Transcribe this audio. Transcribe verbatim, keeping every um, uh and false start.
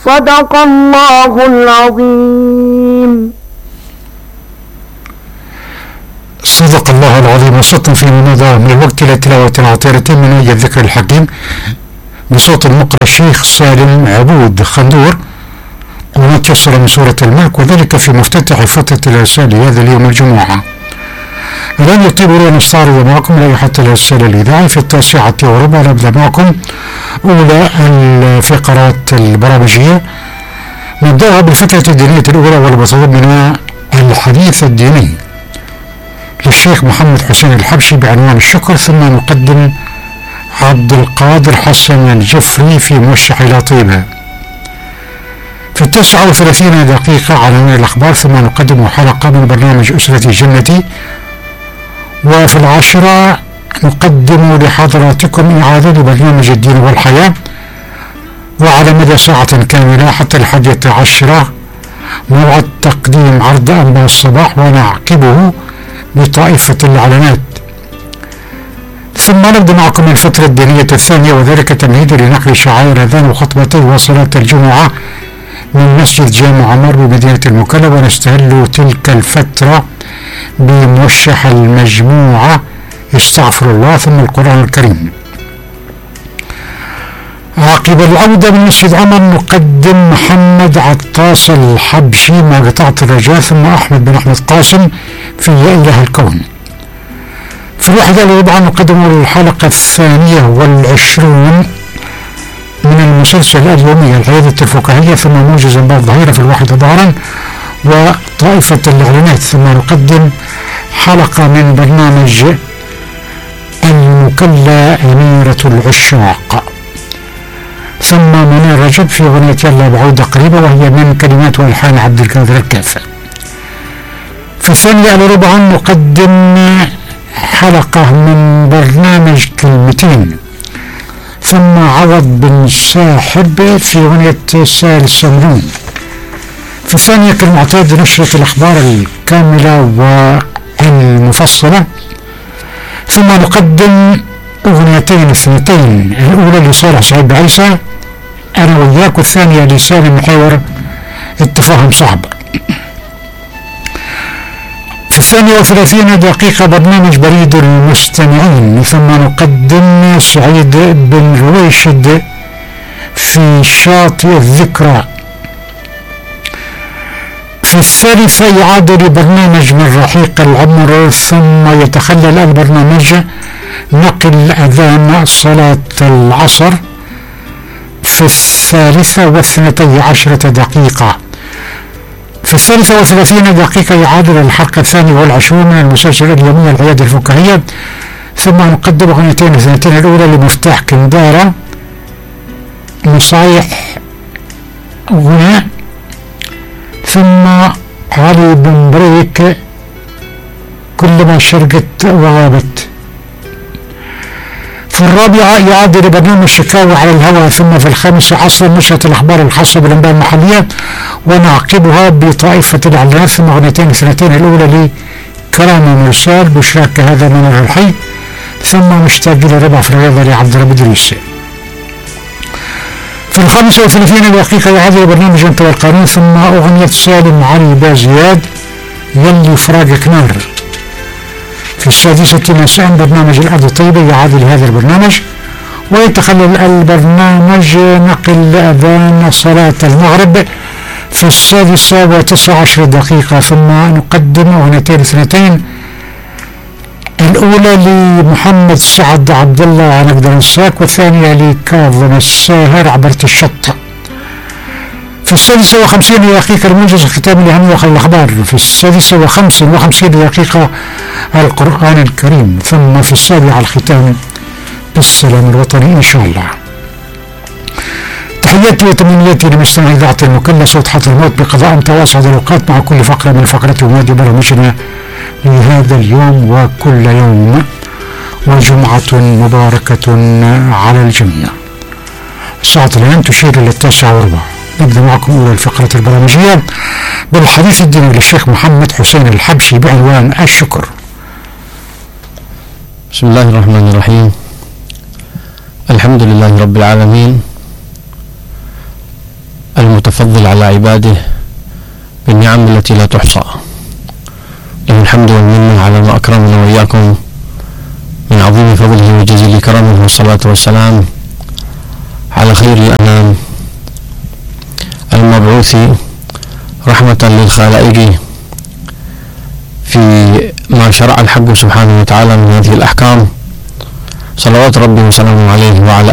صدق الله العظيم. صدق الله العظيم. وصلتم في مناظرة من الوقت إلى تلاوة عطيرة من أي الذكر الحكيم بصوت المقرأ الشيخ سالم عبود خندور، ونتصل من سورة الملك، وذلك في مفتتح فترة الإرسال هذا اليوم الجمعة. الآن يطيب لي أن نستعرض معكم لائحة الإرسال الإذاعي في التاسعة وربع. نبدأ معكم أولى الفقرات البرامجية، نبدأها بالفكرة الدينية الأولى والمصادر منها الحديث الديني للشيخ محمد حسين الحبشي بعنوان الشكر، ثم نقدم عبد القادر حسن الجفري في موشح إلى طيبة. في التاسعة وثلاثين دقيقة عناوين الأخبار، ثم نقدم حلقة من برنامج أسرة جنتي. وفي العاشرة نقدم لحضراتكم إعادة برنامج الدين والحياة، وعلى مدى ساعة كاملة حتى الحادية عشرة موعد تقديم عرض أنباء الصباح، ونعقبه بطائفة الإعلانات. ثم نبدأ معكم الفترة الدينية الثانية، وذلك تمهيد لنقل شعائر أذان وخطبتي وصلاة الجمعة من مسجد جامع عمر بمدينة المكلا، ونستهل تلك الفترة بموشح المجموعة استغفر الله ثم القرآن الكريم. عقب العودة من مسجد عمر نقدم محمد عطاس الحبشي مع قطعة الرجاء، ثم أحمد بن أحمد قاسم في يا إله الكون. في الواحدة الرابعة نقدم الحلقة الثانية والعشرون من المسلسل اليومي العيادة الفكاهية، ثم موجز أنباء الظهيرة في الواحدة ظهرا وطائفة الإعلانات، ثم نقدم حلقة من برنامج المكلا أميرة العشاق، ثم منى رجب في أغنية يلا بعودة قريبة، وهي من كلمات والحان عبد القادر الكافي. في الثانية الربع نقدم حلقة من برنامج كلمتين، ثم عوض بن ساحب في أغنية سال سمرون. في الثانية كالمعتاد نشرة الأخبار الكاملة والمفصلة، ثم نقدم أغنيتين اثنتين، الأولى لصالح سعيد بعيسى أنا وياك، والثانية لسالم محاور التفاهم صعب. في الثانية وثلاثين دقيقة برنامج بريد المستمعين، ثم نقدم سعيد بن رويشد في شاطئ الذكرى. في الثالثة إعادة لبرنامج من رحيق العمر، ثم يتخلل البرنامج نقل أذان صلاة العصر في الثالثة واثنتي عشرة دقيقة. في الثالثة وثلاثين دقيقة إعادة للحلقة الثانية والعشرون من المسلسل اليومي العيادة الفكاهية، ثم نقدم أغنيتين اثنتين، الأولى لمفتاح كندارة نصايح غناء، ثم علي بن بريك كلما شرقت وغابت. في الرابعة إعادة لبرنامج شكاوى على الهواء، ثم في الخامسة عصر نشرة الأخبار الخاصة بالأنباء المحلية، ونعقبها بطائفة الإعلانات، ثم أغنيتين اثنتين، الأولى لكرامة مرسال بشراك هذا من الحي، ثم مشتاق لربع في الرياضة لعبد الرب إدريس. في الخامسة وثلاثين دقيقة إعادة لبرنامج أنت والقانون، ثم أغنية سالم علي بازياد يلي فراقك نار. في السادسة مساء برنامج الأرض الطيبة يعاد لهذا البرنامج، ويتخلل البرنامج نقل أذان صلاة المغرب في السادسة وتسع عشر دقيقة، ثم نقدم أغنيتين اثنتين، الأولى لمحمد سعد عبد الله عن أقدر الساك، والثانية لكاظم الساهر عبرت الشط. في السادسة وخمسين دقيقة الموجز الختامي لأهم وخل الأخبار. في السادسة وخمس وخمسين دقيقة القرآن الكريم، ثم في السابعة الختام بالسلام الوطني إن شاء الله. تحياتي وتمنياتي لمستمع إذاعة المكلا صوت حضر الموت بقضاء متواصل الأوقات مع كل فقرة من فقرات ومادي برامجنا لهذا اليوم وكل يوم، وجمعة مباركة على الجميع. الساعة الآن تشير إلى التاسعة وربع. نبدأ معكم أولى الفقرة البرامجية بالحديث الديني للشيخ محمد حسين الحبشي بعنوان الشكر. بسم الله الرحمن الرحيم. الحمد لله رب العالمين المتفضل على عباده بالنعم التي لا تحصى. له الحمد والمنة على ما أكرمنا وإياكم من عظيم فضله وجزيل كرمه، والصلاة والسلام على خير الأنام المبعوث رحمة للخلائق في ما شرع الحق سبحانه وتعالى من هذه الأحكام، صلوات ربي وسلامه عليه وعلى